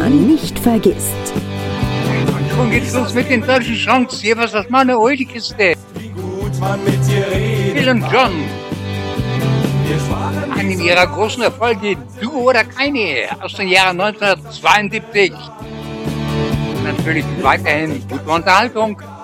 man nicht vergisst. Und schon geht's los mit den deutschen Songs. Hier, was das mal eine alte Kiste. Wie gut man mit dir redet. Bill und John. Wir sparen Einen ihrer großen Erfolge, Du oder Keine, aus dem Jahre 1972. Und natürlich weiterhin gute Unterhaltung.